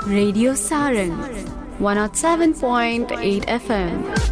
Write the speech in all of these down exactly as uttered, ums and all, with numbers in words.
Radio Sarang one oh seven point eight F M.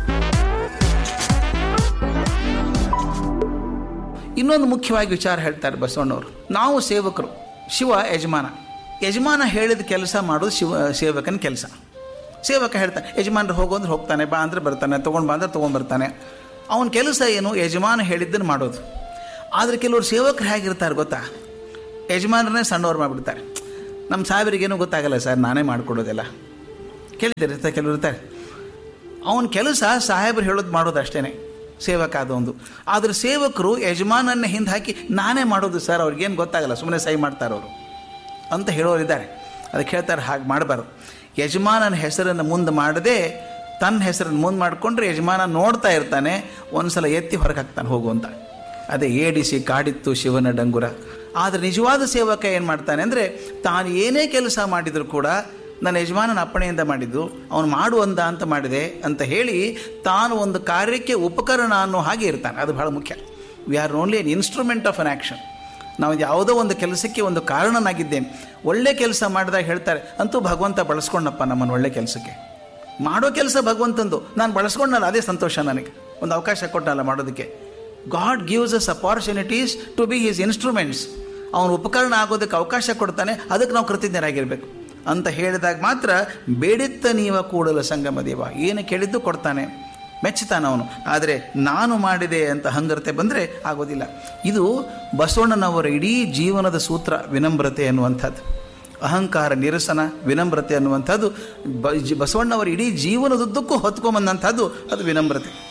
ಇನ್ನೊಂದು ಮುಖ್ಯವಾಗಿ ವಿಚಾರ ಹೇಳ್ತಾರೆ ಬಸವಣ್ಣವರು. ನಾವು ಸೇವಕರು, ಶಿವ ಯಜಮಾನ. ಯಜಮಾನ ಹೇಳಿದ ಕೆಲಸ ಮಾಡೋದು ಶಿವ ಸೇವಕನ ಕೆಲಸ. ಸೇವಕ ಹೇಳ್ತಾನೆ, ಯಜಮಾನ್ರು ಹೋಗೋ ಅಂದ್ರೆ ಹೋಗ್ತಾನೆ, ಬಾ ಅಂದರೆ ಬರ್ತಾನೆ, ತೊಗೊಂಡು ಬಾ ಅಂದ್ರೆ ತೊಗೊಂಡು ಬರ್ತಾನೆ. ಅವನ ಕೆಲಸ ಏನು? ಯಜಮಾನ ಹೇಳಿದ್ದನ್ನು ಮಾಡೋದು. ಆದರೆ ಕೆಲವರು ಸೇವಕರು ಹೇಗಿರ್ತಾರೆ ಗೊತ್ತಾ? ಯಜಮಾನರನ್ನೇ ಸಣ್ಣವ್ರು ಮಾಡಿಬಿಡ್ತಾರೆ. ನಮ್ಮ ಸಾಹೇಬರಿಗೇನು ಗೊತ್ತಾಗಲ್ಲ ಸರ್, ನಾನೇ ಮಾಡಿಕೊಡೋದಿಲ್ಲ. ಕೇಳ್ತಿರ್ತಾರೆ ಕೆಲವರು ಇರ್ತಾರೆ. ಅವನ ಕೆಲಸ ಸಾಹೇಬರು ಹೇಳೋದು ಮಾಡೋದು ಅಷ್ಟೇ, ಸೇವಕ ಆದೊಂದು. ಆದರೆ ಸೇವಕರು ಯಜಮಾನನ್ನೇ ಹಿಂದೆ ಹಾಕಿ ನಾನೇ ಮಾಡೋದು ಸರ್, ಅವ್ರಿಗೇನು ಗೊತ್ತಾಗಲ್ಲ, ಸುಮ್ಮನೆ ಸಹಿ ಮಾಡ್ತಾರವರು ಅಂತ ಹೇಳೋರಿದ್ದಾರೆ. ಅದಕ್ಕೆ ಹೇಳ್ತಾರೆ, ಹಾಗೆ ಮಾಡಬಾರ್ದು. ಯಜಮಾನನ ಹೆಸರನ್ನು ಮುಂದೆ ಮಾಡದೆ ತನ್ನ ಹೆಸರನ್ನು ಮುಂದೆ ಮಾಡಿಕೊಂಡ್ರೆ ಯಜಮಾನ ನೋಡ್ತಾ ಇರ್ತಾನೆ, ಒಂದು ಸಲ ಎತ್ತಿ ಹೊರಗೆ ಹಾಕ್ತಾನೆ ಹೋಗುವಂತ. ಅದೇ ಏಡಿಸಿ ಕಾಡಿತ್ತು ಶಿವನ ಡಂಗುರ. ಆದರೆ ನಿಜವಾದ ಸೇವಕ ಏನು ಮಾಡ್ತಾನೆ ಅಂದರೆ, ತಾನು ಏನೇ ಕೆಲಸ ಮಾಡಿದರೂ ಕೂಡ ನನ್ನ ಯಜಮಾನನ ಅಪ್ಪಣೆಯಿಂದ ಮಾಡಿದ್ದು, ಅವನು ಮಾಡುವಂದ ಅಂತ ಮಾಡಿದೆ ಅಂತ ಹೇಳಿ ತಾನು ಒಂದು ಕಾರ್ಯಕ್ಕೆ ಉಪಕರಣ ಅನ್ನೋ ಹಾಗೆ ಇರ್ತಾನೆ. ಅದು ಬಹಳ ಮುಖ್ಯ. We are only N instrument of an action. ನಾವು ಯಾವುದೋ ಒಂದು ಕೆಲಸಕ್ಕೆ ಒಂದು ಕಾರಣನಾಗಿದ್ದೇನೆ. ಒಳ್ಳೆ ಕೆಲಸ ಮಾಡಿದಾಗ ಹೇಳ್ತಾರೆ, ಅಂತೂ ಭಗವಂತ ಬಳಸ್ಕೊಂಡಪ್ಪ ನಮ್ಮನ್ನು ಒಳ್ಳೆ ಕೆಲಸಕ್ಕೆ. ಮಾಡೋ ಕೆಲಸ ಭಗವಂತಂದು, ನಾನು ಬಳಸ್ಕೊಂಡಲ್ಲ, ಅದೇ ಸಂತೋಷ ನನಗೆ. ಒಂದು ಅವಕಾಶ ಕೊಟ್ಟಲ್ಲ ಮಾಡೋದಕ್ಕೆ. God gives us opportunities to B his instruments. ಅವನು ಉಪಕರಣ ಆಗೋದಕ್ಕೆ ಅವಕಾಶ ಕೊಡ್ತಾನೆ, ಅದಕ್ಕೆ ನಾವು ಕೃತಜ್ಞರಾಗಿರಬೇಕು ಅಂತ ಹೇಳಿದಾಗ ಮಾತ್ರ ಬೇಡಿತ್ತ ನೀವ ಕೂಡಲ ಸಂಗಮ ದೇವ, ಏನು ಕೇಳಿದ್ದು ಕೊಡ್ತಾನೆ, ಮೆಚ್ಚುತ್ತಾನೆ ಅವನು. ಆದರೆ ನಾನು ಮಾಡಿದೆ ಅಂತ ಹಂಗರತೆ ಬಂದರೆ ಆಗೋದಿಲ್ಲ. ಇದು ಬಸವಣ್ಣನವರ ಇಡೀ ಜೀವನದ ಸೂತ್ರ, ವಿನಮ್ರತೆ ಅನ್ನುವಂಥದ್ದು. ಅಹಂಕಾರ ನಿರಸನ, ವಿನಮ್ರತೆ ಅನ್ನುವಂಥದ್ದು ಬಸವಣ್ಣವರ ಇಡೀ ಜೀವನದುದ್ದಕ್ಕೂ ಹೊತ್ಕೊಂಬಂದಂಥದ್ದು ಅದು ವಿನಮ್ರತೆ.